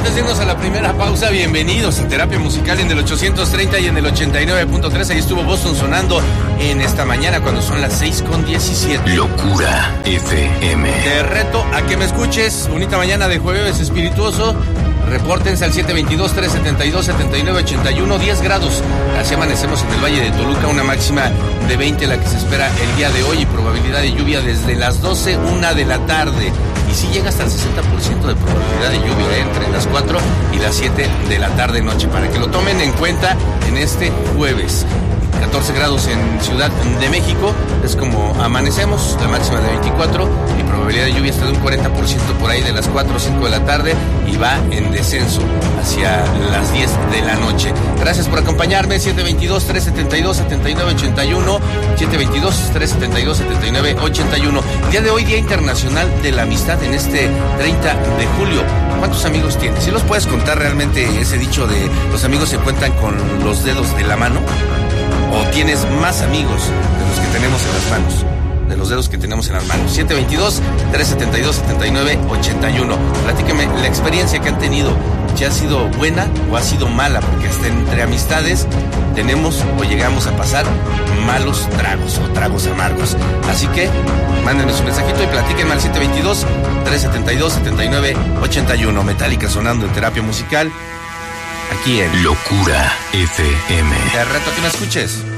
Antes de irnos a la primera pausa, bienvenidos a Terapia Musical en el 830 y en el 89.3. Ahí estuvo Boston sonando en esta mañana cuando son las 6:17. Locura FM. Te reto a que me escuches. Bonita mañana de jueves espirituoso. Repórtense al 722-372-7981, 10 grados. Así amanecemos en el Valle de Toluca, una máxima de 20 la que se espera el día de hoy y probabilidad de lluvia desde las 12, 1 de la tarde. Y sí llega hasta el 60% de probabilidad de lluvia entre las 4 y las 7 de la tarde noche, para que lo tomen en cuenta en este jueves. 14 grados en Ciudad de México, es como amanecemos, la máxima de 24 y probabilidad de lluvia está de un 40% por ahí de las 4 o 5 de la tarde y va en descenso hacia las 10 de la noche. Gracias por acompañarme, 722-372-7981, 722-372-7981. Día de hoy, Día Internacional de la Amistad en este 30 de julio. ¿Cuántos amigos tienes? ¿Sí los puedes contar realmente ese dicho de los amigos se cuentan con los dedos de la mano? ¿O tienes más amigos de los que tenemos en las manos? De los dedos que tenemos en las manos. 722-372-7981. Platíqueme la experiencia que han tenido. ¿Ya ha sido buena o ha sido mala? Porque hasta entre amistades tenemos o llegamos a pasar malos tragos o tragos amargos. Así que mándenme su mensajito y platíquenme al 722-372-7981. Metallica sonando en Terapia Musical. Aquí en Locura FM. Te reto a que me escuches.